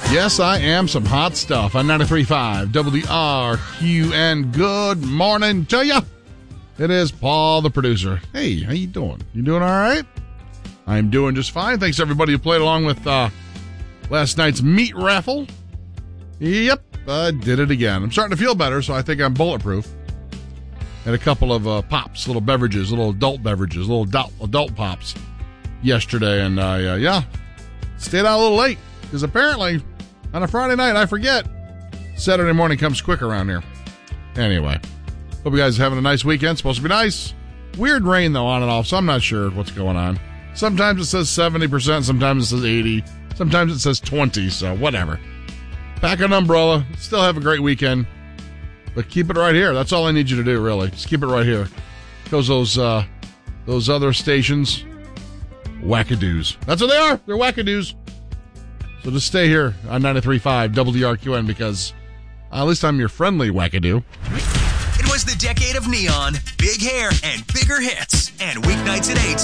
Yes, I am some hot stuff on 93.5 WRQN. Good morning to you. It is Paul, the producer. Hey, how you doing? You doing all right? I'm doing just fine. Thanks to everybody who played along with last night's meat raffle. Yep, I did it again. I'm starting to feel better, so I think I'm bulletproof. Had a couple of pops, little beverages, little adult beverages, little adult pops yesterday, and stayed out a little late because apparently on a Friday night I forget Saturday morning comes quick around here. Anyway, hope you guys are having a nice weekend. Supposed to be nice. Weird rain though on and off, so I'm not sure what's going on. Sometimes it says 70%, sometimes it says 80, sometimes it says 20, so whatever. Pack an umbrella. Still have a great weekend. But keep it right here. That's all I need you to do, really. Just keep it right here. Because those other stations, wackadoos. That's what they are. They're wackadoos. So just stay here on 93.5 WRQN because at least I'm your friendly wackadoo. It was the decade of neon, big hair, and bigger hits. And weeknights at 8.